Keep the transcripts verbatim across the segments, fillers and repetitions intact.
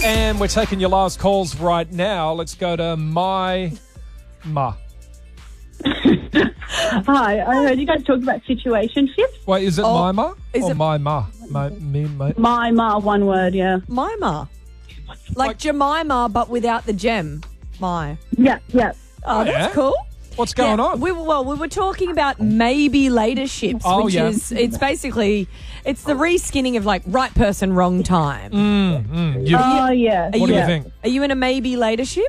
And we're taking your last calls right now. Let's go to my ma. Hi, I heard you guys talk about situationships. Wait, is it Oh, my ma is or it- my ma? My, me, my. My ma, one word, yeah. Mima. Like, Like- Jemima, but without the gem. My. Yeah, yeah. Oh, yeah? that's cool. What's going Yeah, on? We were, well, we were talking about maybe later ships, Oh, which yeah. is, it's basically, it's the reskinning of like right person, wrong time. Mm, you- Oh, yeah. Are what do you, you think? Are you in a maybe later ship?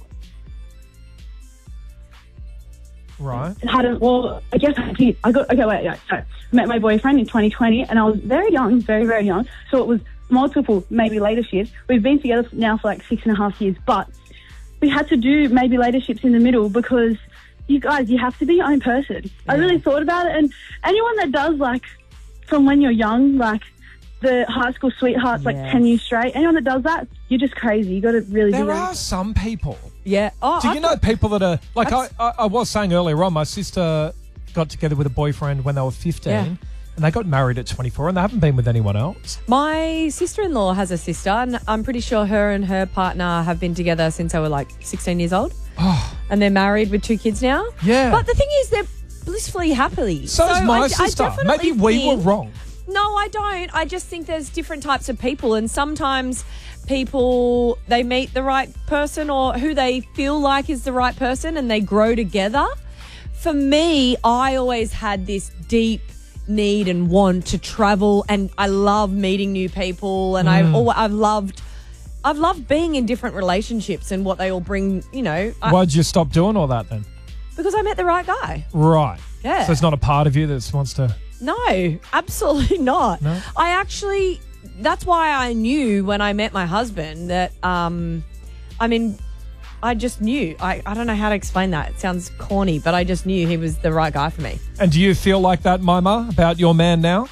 Right. Hadn't, well, I guess I did. I got, okay, wait, yeah. So, I met my boyfriend in twenty twenty, and I was very young, very, very young. So it was multiple, maybe later ships. We've been together now for like six and a half years, but we had to do maybe later ships in the middle because you guys, you have to be your own person. I really thought about it, and anyone that does, like, from when you're young, like, the high school sweethearts, like Yes. ten years straight, anyone that does that, you're just crazy. You got to really There be your are some people. Yeah. Oh, Do I you know thought- people that are like I, That's- I? I was saying earlier on, my sister got together with a boyfriend when they were fifteen, Yeah. and they got married at twenty-four, and they haven't been with anyone else. My sister-in-law has a sister, and I'm pretty sure her and her partner have been together since they were like sixteen years old. Oh, And they're married with two kids now. yeah. But the thing is, they're blissfully happy. so, is my I- I sister. definitely Maybe we were think- wrong. No, I don't. I just think there's different types of people, and sometimes people, they meet the right person or who they feel like is the right person, and they grow together. For me, I always had this deep need and want to travel, and I love meeting new people, and I've always, I've loved I've loved being in different relationships and what they all bring, you know, I, Why'd you stop doing all that then? because I met the right guy. Right. Yeah. So it's not a part of you that wants to. No, absolutely not. No? I actually, that's why I knew when I met my husband that, um, I mean, I just knew. I, I don't know how to explain that. It sounds corny, but I just knew he was the right guy for me. And do you feel like that, Mima, about your man now?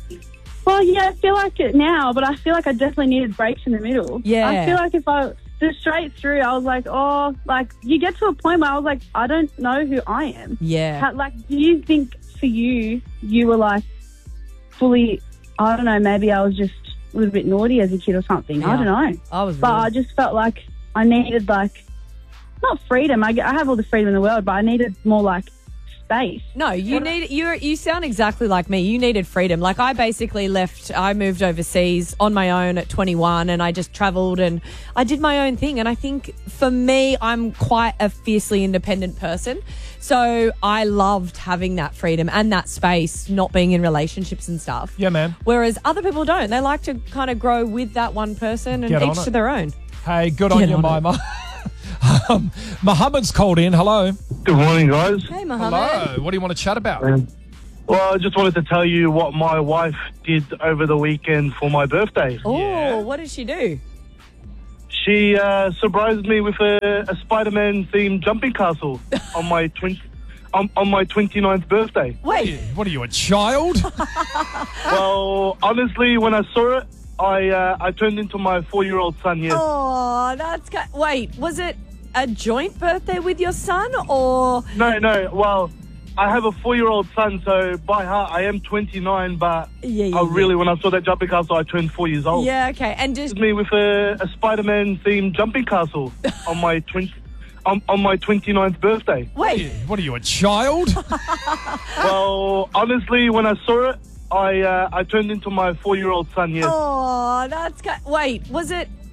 Well, yeah, I feel like it now, but I feel like I definitely needed breaks in the middle. Yeah. I feel like if I just straight through, I was like, oh, like, you get to a point where I was like, I don't know who I am. Yeah. How, like, do you think for you, you were like fully, I don't know, maybe I was just a little bit naughty as a kid or something. I Yeah. don't know. I was But really, I just felt like I needed, like, not freedom. I, I have all the freedom in the world, but I needed more, like, space. No, you need you you sound exactly like me. You needed freedom. Like I basically left, I moved overseas on my own at twenty-one, and I just traveled and I did my own thing. And I think for me, I'm quite a fiercely independent person. So I loved having that freedom and that space, not being in relationships and stuff. Yeah, man. Whereas other people don't. They like to kind of grow with that one person and Get on each it. to their own. Hey, good on Get you, on it. Mima. um, Mohammed's called in. Hello. Good morning, guys. Hey, Mohammed. Hello. What do you want to chat about? Well, I just wanted to tell you what my wife did over the weekend for my birthday. Oh, Yeah. what did she do? She uh, surprised me with a, a Spider-Man themed jumping castle on my twenty on, on my twenty-ninth birthday. What are Wait. you- What are you, a child? Well, honestly, when I saw it, I uh, I turned into my four-year-old son. Yes. Oh, that's ca- wait. Was it a joint birthday with your son, or No, no. Well, I have a four-year-old son, so by heart I am twenty-nine. But Yeah, yeah, I yeah. really, when I saw that jumping castle, I turned four years old. yeah? Okay, and just Me with a, a Spider-Man themed jumping castle on my twenty on, on my twenty-ninth birthday. What are wait. you- What are you, a child? Well, honestly, when I saw it, I uh, I turned into my four-year-old son. Yes. Oh, that's ca- wait. Was it